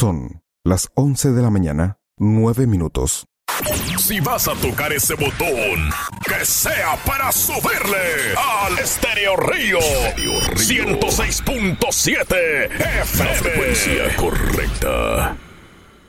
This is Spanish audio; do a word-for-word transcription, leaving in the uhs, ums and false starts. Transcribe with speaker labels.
Speaker 1: Son las once de la mañana, nueve minutos.
Speaker 2: Si vas a tocar ese botón, que sea para subirle al Estéreo Río, ciento seis punto siete F M. La frecuencia correcta.